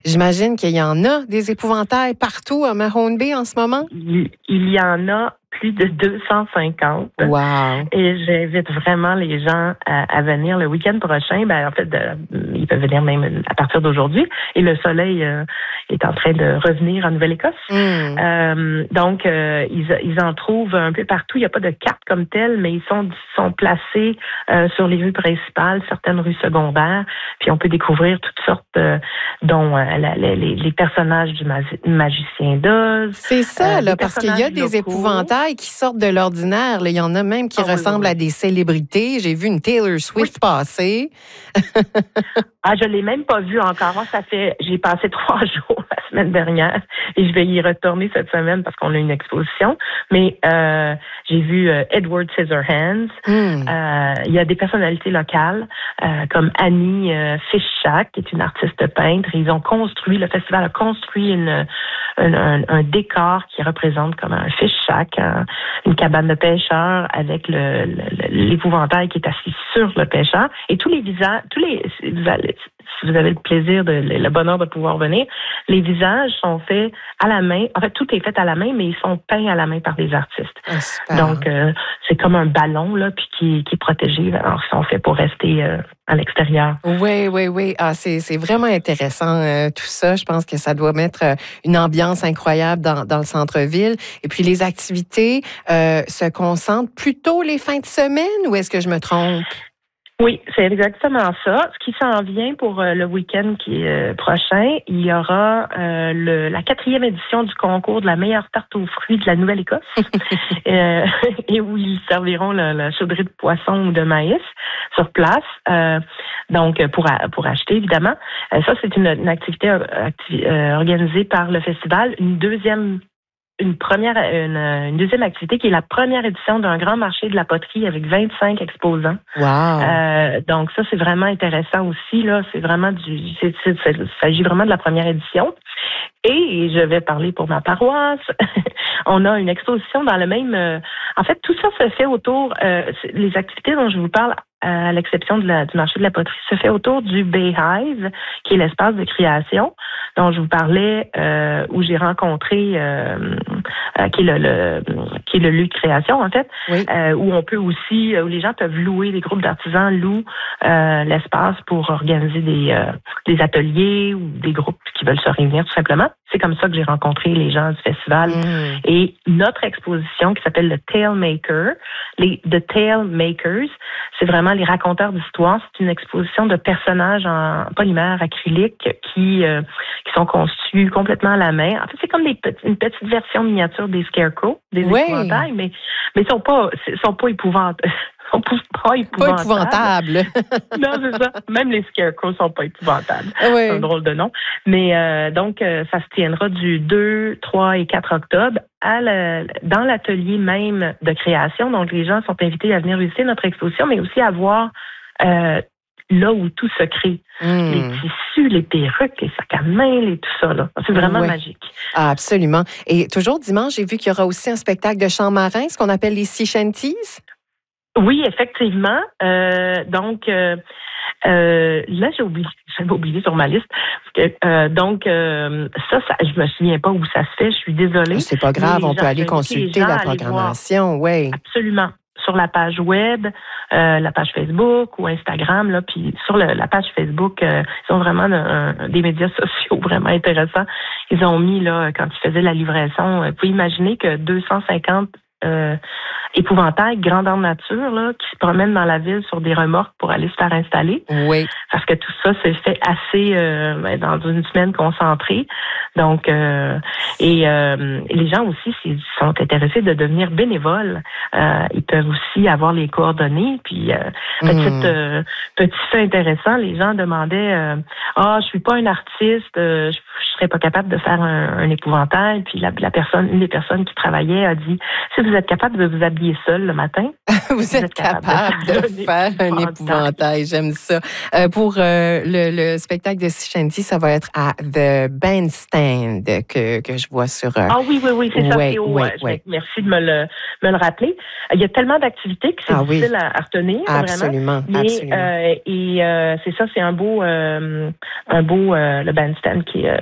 J'imagine qu'il y en a des épouvantails partout à Mahone Bay en ce moment. Il y en a plus de 250. Wow. Et j'invite vraiment les gens à venir le week-end prochain. En fait, ils peuvent venir même à partir d'aujourd'hui. Et le soleil est en train de revenir en Nouvelle-Écosse. Donc, ils en trouvent un peu partout. Il n'y a pas de carte comme telle, mais ils sont placés sur les rues principales, certaines rues secondaires. Puis on peut découvrir toutes sortes, dont les personnages du magicien d'Oz. C'est ça, là, parce qu'il y a des épouvantails qui sortent de l'ordinaire. Il y en a même qui ressemblent à des célébrités. J'ai vu une Taylor Swift passer. Je l'ai même pas vu encore. Moi, j'ai passé 3 jours la semaine dernière et je vais y retourner cette semaine parce qu'on a une exposition. Mais j'ai vu Edward Scissorhands. Il y a des personnalités locales comme Annie Fishak, qui est une artiste peintre. Le festival a construit un décor qui représente comme un fish shack, une cabane de pêcheurs avec l'épouvantail qui est assis sur le pêcheur. Et tous les visages, si vous avez le plaisir, le bonheur de pouvoir venir, les visages sont faits à la main. En fait, tout est fait à la main, mais ils sont peints à la main par des artistes. Donc, c'est comme un ballon, là, puis qui est protégé. Alors, ils sont faits pour rester à l'extérieur. Oui. C'est vraiment intéressant, tout ça. Je pense que ça doit mettre une ambiance incroyable dans le centre-ville. Et puis, les activités se concentrent plutôt les fins de semaine, ou est-ce que je me trompe? Oui, c'est exactement ça. Ce qui s'en vient pour le week-end qui est prochain, il y aura la 4e édition du concours de la meilleure tarte aux fruits de la Nouvelle-Écosse et où ils serviront la chaudrée de poisson ou de maïs sur place. Donc, pour acheter, évidemment. Ça, c'est une activité organisée par le festival. Une deuxième activité qui est la première édition d'un grand marché de la poterie avec 25 exposants. Wow. Donc ça, c'est vraiment intéressant aussi, là. C'est vraiment il s'agit vraiment de la première édition. Et je vais parler pour ma paroisse. On a une exposition dans le même... en fait, tout ça se fait autour... les activités dont je vous parle, à l'exception du marché de la poterie, se fait autour du Bayhive, qui est l'espace de création dont je vous parlais, où j'ai rencontré, qui est le lieu de création, en fait, oui. Où on peut aussi, où les gens peuvent louer, des groupes d'artisans louent l'espace pour organiser des ateliers ou des groupes qui veulent se réunir tout simplement. C'est comme ça que j'ai rencontré les gens du festival. Et notre exposition qui s'appelle The Tale Makers, c'est vraiment les raconteurs d'histoires. C'est une exposition de personnages en polymère acrylique qui sont conçus complètement à la main. En fait, c'est comme une petite version miniature des Scarecrow, des épouvantails, mais ils sont pas épouvantables. Pas épouvantables. Non, c'est ça. Même les Scarecrows sont pas épouvantables. Oui. C'est un drôle de nom. Mais donc, ça se tiendra du 2, 3 et 4 octobre dans l'atelier même de création. Donc, les gens sont invités à venir visiter notre exposition, mais aussi à voir là où tout se crée. Les tissus, les perruques, les sacs à main, tout ça. Là. C'est vraiment magique. Ah, absolument. Et toujours dimanche, j'ai vu qu'il y aura aussi un spectacle de chant marin, ce qu'on appelle les sea shanties. Oui, effectivement. Donc, là, j'avais oublié sur ma liste. Donc, ça, je me souviens pas où ça se fait. Je suis désolée. C'est pas grave, on peut aller consulter la programmation, oui. Absolument. Sur la page web, la page Facebook ou Instagram, là, puis sur la page Facebook, ils ont vraiment des médias sociaux vraiment intéressants. Ils ont mis, là, quand ils faisaient la livraison, vous pouvez imaginer que 250 épouvantails, grandeur nature, là, qui se promènent dans la ville sur des remorques pour aller se faire installer. Oui. Parce que tout ça s'est fait assez dans une semaine concentrée. Donc, les gens aussi, s'ils sont intéressés de devenir bénévoles, ils peuvent aussi avoir les coordonnées. Puis, petit fait intéressant, les gens demandaient je suis pas un artiste, je serais pas capable de faire un épouvantail. Puis une des personnes qui travaillait a dit, si vous êtes capable de vous habiller seul le matin, vous êtes capable de faire un épouvantail. J'aime ça. Pour le spectacle de Shanty, ça va être à The Bandstand que je vois sur... Ah oui, c'est ça. Merci de me le rappeler. Il y a tellement d'activités que c'est difficile à retenir. Absolument, vraiment. Absolument. Et c'est ça, c'est un beau le Bandstand qui est